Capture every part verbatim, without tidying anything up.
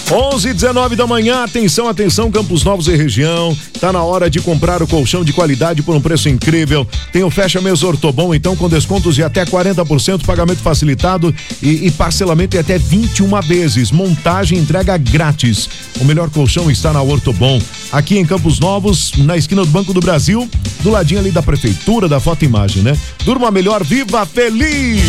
onze e dezenove da manhã, atenção, atenção, Campos Novos e região, tá na hora de comprar o colchão de qualidade por um preço incrível. Tem o Fecha Mês Ortobon, então, com descontos de até quarenta por cento, pagamento facilitado e, e parcelamento em até vinte e uma vezes, montagem e entrega grátis. O melhor colchão está na Ortobon, aqui em Campos Novos, na esquina do Banco do Brasil, do ladinho ali da prefeitura, da Foto Imagem, né? Durma melhor, viva feliz!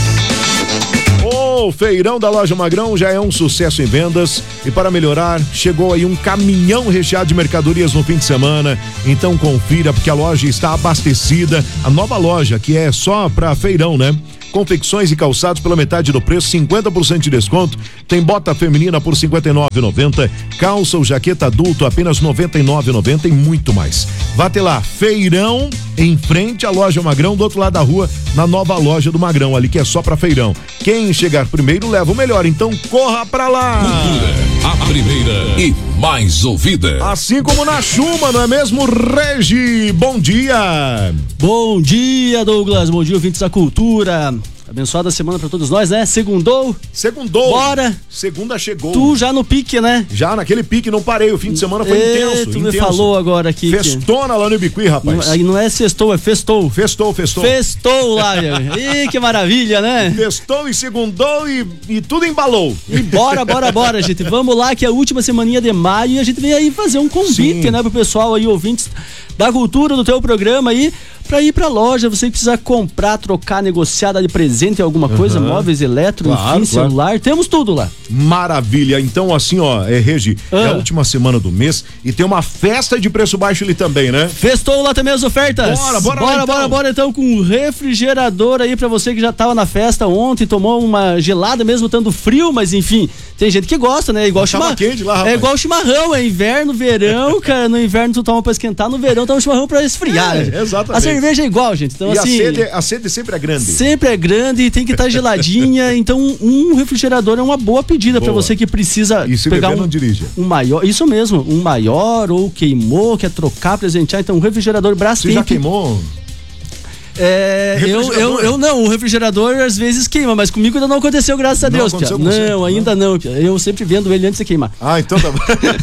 O feirão da Loja Magrão já é um sucesso em vendas e para melhorar, chegou aí um caminhão recheado de mercadorias no fim de semana, então confira porque a loja está abastecida, a nova loja que é só para feirão, né? Confecções e calçados pela metade do preço, cinquenta por cento de desconto. Tem bota feminina por cinquenta e nove reais e noventa centavos, calça ou jaqueta adulto apenas noventa e nove reais e noventa centavos e muito mais. Vá até lá, feirão, em frente à Loja Magrão, do outro lado da rua, na nova loja do Magrão, ali que é só pra feirão. Quem chegar primeiro leva o melhor, então corra pra lá. Cultura, a primeira e mais ouvida. Assim como na Chuma, não é mesmo, Regi? Bom dia. Bom dia, Douglas, bom dia, ouvintes da Cultura. Abençoada semana pra todos nós, né? Segundou. Segundou. Bora. Segunda chegou. Tu já no pique, né? Já naquele pique, não parei. O fim de semana foi e, intenso. Tu intenso. me falou agora aqui. Festona que... lá no Ibiqui, rapaz. Aí não, não é sextou, é festou. Festou, festou. Festou lá, meu. Ih, que maravilha, né? Festou e segundou e, e tudo embalou. E bora, bora, bora, gente. Vamos lá, que é a última semaninha de maio e a gente vem aí fazer um convite, Sim. né, pro pessoal aí, ouvintes da Cultura, do teu programa aí, pra ir pra loja, você que precisa comprar, trocar, negociar, dar de presente alguma coisa, uhum. móveis, eletro, claro, enfim, claro. celular, temos tudo lá. Maravilha, então assim, ó, é, Regi, ah. é a última semana do mês e tem uma festa de preço baixo ali também, né? Festou lá também as ofertas. Bora, bora, bora, lá, então. bora, bora, então, com um refrigerador aí pra você que já tava na festa ontem, tomou uma gelada mesmo estando frio, mas enfim, tem gente que gosta, né? Igual chimarrão. É igual chimarrão, é inverno, verão, cara, no inverno tu toma pra esquentar, no verão toma chimarrão pra esfriar. É, né? Exatamente. A cerveja é igual, gente. Então, e assim, a sede, a sede sempre é grande. Sempre é grande e tem que estar tá geladinha. Então, um refrigerador é uma boa pedida para você que precisa e se pegar um, não dirige. um maior. Isso mesmo, um maior ou queimou, quer trocar, presentear. Então, um refrigerador Brastemp. Você já queimou? É, eu, eu, eu não, o refrigerador às vezes queima, mas comigo ainda não aconteceu, graças a Deus. Não, Pia. não ainda não. não eu sempre vendo ele antes de queimar. Ah, então tá bom.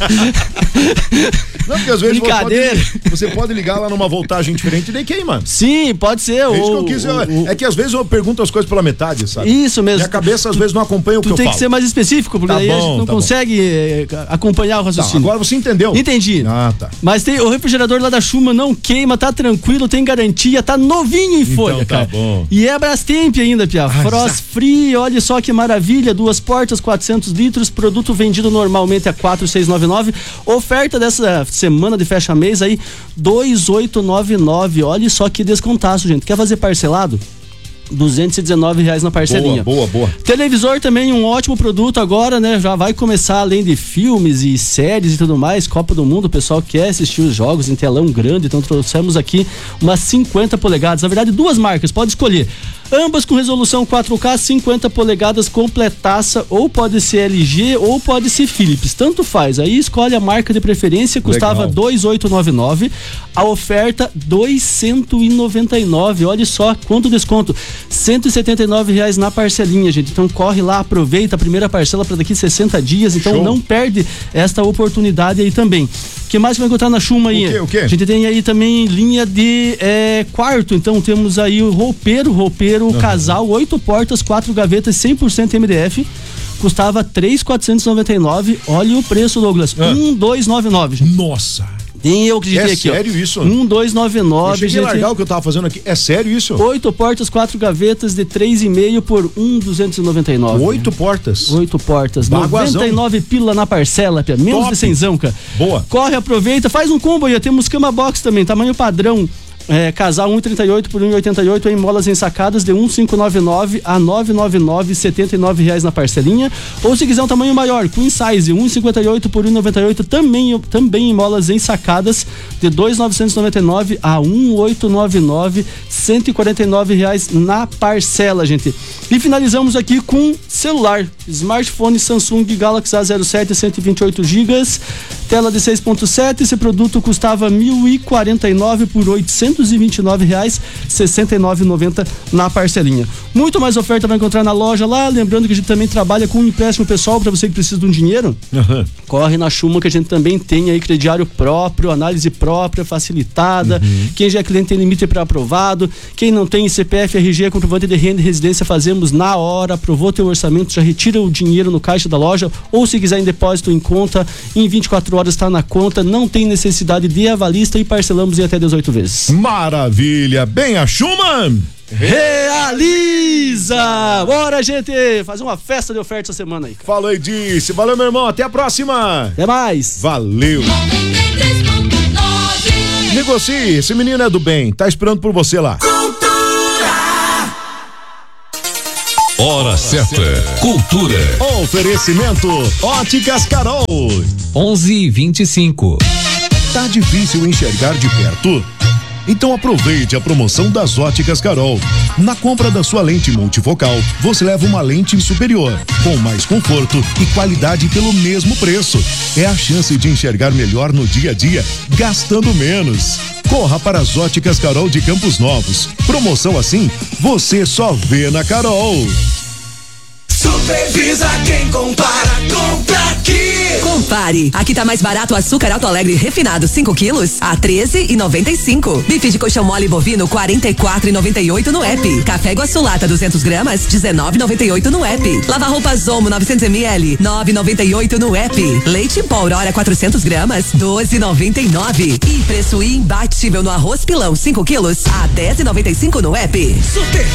Não, porque às vezes Brincadeira. Você, pode, você pode ligar lá numa voltagem diferente e daí queima. Sim, pode ser. É, ou, isso que eu quis, ou, eu, é que às vezes eu pergunto as coisas pela metade, sabe? Isso mesmo. Minha cabeça às vezes não acompanha o que eu falo. Tu tem que ser mais específico, porque tá aí bom, a gente não tá consegue bom. acompanhar o raciocínio. Tá, agora você entendeu? Entendi. Ah, tá. Mas tem, o refrigerador lá da Chuma não queima, tá tranquilo, tem garantia, tá novinho em folha, então, cara. Tá bom. E é Brastemp ainda, Pia. Ai, Frost Free, olha só que maravilha, duas portas, quatrocentos litros, produto vendido normalmente a quatro mil seiscentos e noventa e nove. Oferta dessa semana de fecha mês aí, dois mil oitocentos e noventa e nove. Olha só que descontaço, gente. Quer fazer parcelado? duzentos e dezenove reais na parcelinha. Boa, boa, boa. Televisor também, um ótimo produto agora, né? Já vai começar, além de filmes e séries e tudo mais, Copa do Mundo, o pessoal quer assistir os jogos em telão grande, então trouxemos aqui umas cinquenta polegadas, na verdade duas marcas, pode escolher. Ambas com resolução quatro K, cinquenta polegadas completaça, ou pode ser L G ou pode ser Philips, tanto faz. Aí escolhe a marca de preferência, custava dois mil oitocentos e noventa e nove, a oferta duzentos e noventa e nove. Olha só quanto desconto, cento e setenta e nove reais na parcelinha, gente. Então corre lá, aproveita a primeira parcela para daqui sessenta dias, então Show. Não perde esta oportunidade aí também. O que mais vai encontrar na Chuma aí? O quê, o quê? A gente tem aí também linha de é, quarto, então temos aí o roupeiro, roupeiro uhum. casal, oito portas, quatro gavetas, cem por cento M D F, custava três mil quatrocentos e noventa e nove. Olha o preço, Douglas, ah. um mil duzentos e noventa e nove. Gente. Nossa! Nem eu acreditei é aqui, ó. É sério isso? um mil duzentos e noventa e nove. Eu cheguei a largar o que eu tava fazendo aqui. É sério isso? Oito portas, quatro gavetas de três e meio por um mil duzentos e noventa e nove. Oito portas? Oito portas. Baguazão. noventa e nove pila na parcela, Pia. Menos Top. de cenzão, cara. Boa. Corre, aproveita, faz um combo aí. Temos cama box também, tamanho padrão. É, casal um e trinta e oito por um e oitenta e oito em molas ensacadas de um mil quinhentos e noventa e nove a novecentos e noventa e nove, setenta e nove reais na parcelinha. Ou se quiser um tamanho maior, queen size, um e cinquenta e oito por um e noventa e oito, também, também em molas ensacadas de dois mil novecentos e noventa e nove a um mil oitocentos e noventa e nove, cento e quarenta e nove reais na parcela, gente. E finalizamos aqui com celular, smartphone Samsung Galaxy A zero sete, cento e vinte e oito gigas, tela de seis ponto sete. Esse produto custava mil e quarenta e nove por oitocentos duzentos e vinte e nove reais, sessenta e nove reais e noventa centavos na parcelinha. Muito mais oferta vai encontrar na loja lá, lembrando que a gente também trabalha com um empréstimo pessoal para você que precisa de um dinheiro. Uhum. Corre na Schummann que a gente também tem aí crediário próprio, análise própria, facilitada. Uhum. Quem já é cliente tem limite pré-aprovado. Quem não tem C P F, R G, comprovante de renda e residência, fazemos na hora. Aprovou teu orçamento, já retira o dinheiro no caixa da loja, ou se quiser em depósito em conta, em vinte e quatro horas está na conta, não tem necessidade de avalista e parcelamos em até dezoito vezes. Maravilha! Bem, a Schummann realiza! Bora, gente! Fazer uma festa de oferta essa semana aí. Falei disso. Valeu, meu irmão. Até a próxima. Até mais. Valeu. Negocie. Esse menino é do bem. Tá esperando por você lá. Hora certa. Cultura. Oferecimento Óticas Carol. onze e vinte e cinco. Tá difícil enxergar de perto? Então aproveite a promoção das Óticas Carol. Na compra da sua lente multifocal, você leva uma lente superior, com mais conforto e qualidade pelo mesmo preço. É a chance de enxergar melhor no dia a dia, gastando menos. Corra para as Óticas Carol de Campos Novos. Promoção assim, você só vê na Carol. Supervisa quem compara, compra aqui. Compare, aqui tá mais barato o açúcar Alto Alegre refinado cinco quilos a treze reais e noventa e cinco centavos. Bife de colchão mole bovino quarenta e quatro reais e noventa e oito centavos no app. Café Iguaçu Lata duzentos gramas dezenove reais e noventa e oito centavos no app. Lava roupa Zomo novecentos mililitros nove reais e noventa e oito centavos no app. Leite em pó Aurora quatrocentos gramas doze reais e noventa e nove centavos. E preço imbatível no arroz pilão cinco quilos a dez reais e noventa e cinco centavos no app. Super